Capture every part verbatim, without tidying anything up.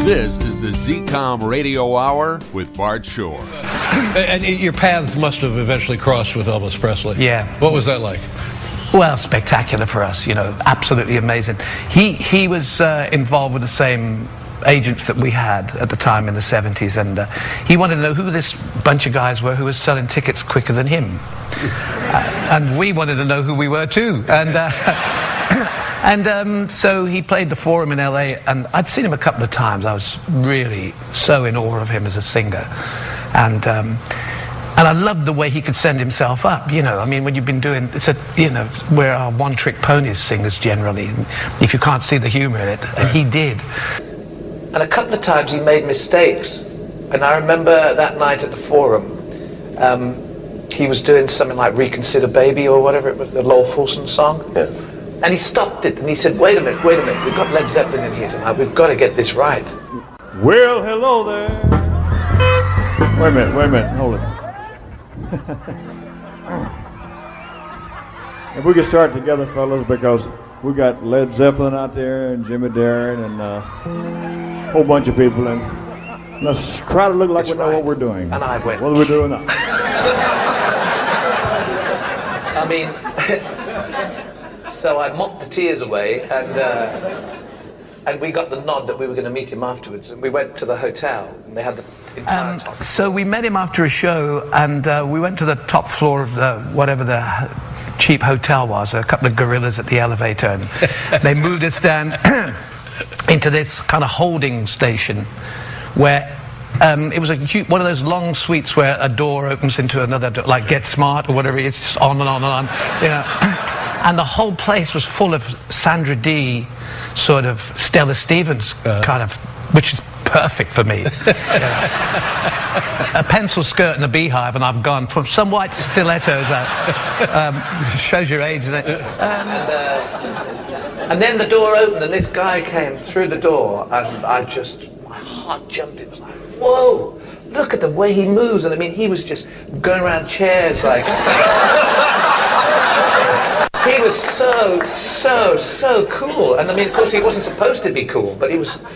This is the Z COM Radio Hour with Bart Shore. And your paths must have eventually crossed with Elvis Presley. Yeah. What was that like? Well, spectacular for us, you know, absolutely amazing. He he was uh, involved with the same agents that we had at the time in the seventies, and uh, he wanted to know who this bunch of guys were who were selling tickets quicker than him. Uh, and we wanted to know who we were too. And uh, and um, so he played the Forum in L A, and I'd seen him a couple of times. I was really so in awe of him as a singer. And um, and I loved the way he could send himself up, you know. I mean, when you've been doing, it's a, you know, we're our one-trick ponies singers generally, and if you can't see the humor in it, and he did. And a couple of times he made mistakes. And I remember that night at the Forum, um, he was doing something like Reconsider Baby or whatever it was, the Lowell Fulson song. Yeah. And he stopped it and he said, wait a minute, wait a minute, we've got Led Zeppelin in here tonight, we've got to get this right. Well, hello there. Wait a minute, wait a minute, hold it. If we could start together, fellas, because we got Led Zeppelin out there and Jimmy Darren and uh, a whole bunch of people, and let's try to look like That's we know right. what we're doing. And I went. What are we doing now? I mean, so I mopped the tears away, and uh, and we got the nod that we were going to meet him afterwards, and we went to the hotel, and they had the entire um, top. So we met him after a show, and uh, we went to the top floor of the whatever the cheap hotel was, a couple of gorillas at the elevator, and they moved us down into this kind of holding station where um, it was a huge, one of those long suites where a door opens into another door, like Get Smart or whatever it is, just on and on and on, you know. And the whole place was full of Sandra Dee, sort of Stella Stevens uh. kind of, which is perfect for me. You know. A pencil skirt and a beehive, and I've gone from some white stilettos out. Um, shows your age, doesn't it? Um, and, uh, and then the door opened, and this guy came through the door, and I just, my heart jumped. It was like, whoa, look at the way he moves. And I mean, he was just going around chairs like... He was so, so, so cool. And I mean, of course, he wasn't supposed to be cool, but he was...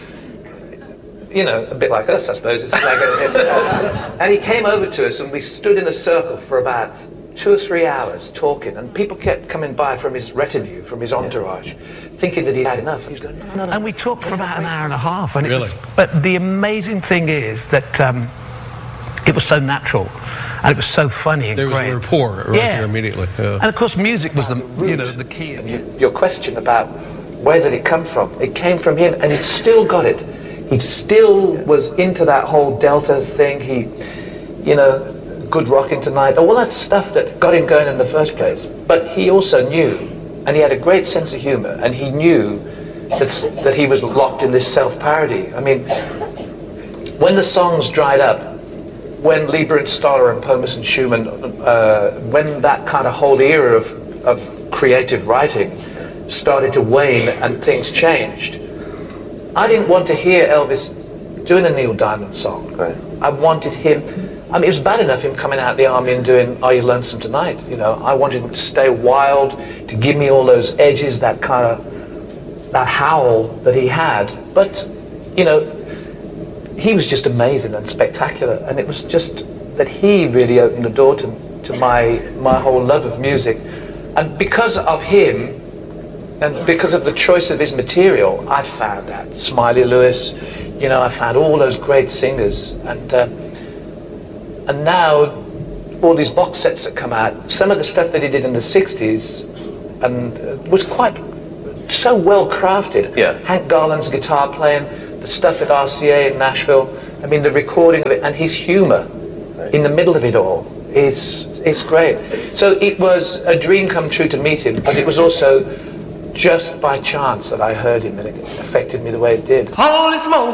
You know, a bit like us, I suppose. It's like a, and he came over to us, and we stood in a circle for about two or three hours talking, and people kept coming by from his retinue, from his entourage, yeah. thinking that he'd had enough. He was going, no, no, no. And we talked for about an hour and a half. And really? It was, but the amazing thing is that um, it was so natural, and it was so funny and there great. There was a rapport right yeah. there immediately. Yeah. And of course, music was the, you know, the key. Of your, your question about where did it come from? It came from him, and he still got it. He still was into that whole Delta thing. He, you know, Good Rockin' Tonight, all that stuff that got him going in the first place. But he also knew, and he had a great sense of humor, and he knew that, that he was locked in this self-parody. I mean, when the songs dried up, when Lieber and Stoller and Pomus and Schumann, uh, when that kind of whole era of, of creative writing started to wane and things changed, I didn't want to hear Elvis doing a Neil Diamond song. Right. I wanted him, I mean, it was bad enough him coming out of the army and doing Are You Lonesome Tonight, you know. I wanted him to stay wild, to give me all those edges, that kind of, that howl that he had. But, you know, he was just amazing and spectacular, and it was just that he really opened the door to, to my, my whole love of music. And because of him, and because of the choice of his material, I found out Smiley Lewis, you know, I found all those great singers, and uh, and now all these box sets that come out, some of the stuff that he did in the sixties, and uh, was quite so well crafted. Yeah. Hank Garland's guitar playing, the stuff at R C A in Nashville. I mean, the recording of it, and his humor right. in the middle of it all is it's great. So it was a dream come true to meet him, but it was also just by chance that I heard him, and it affected me the way it did. Holy smoke!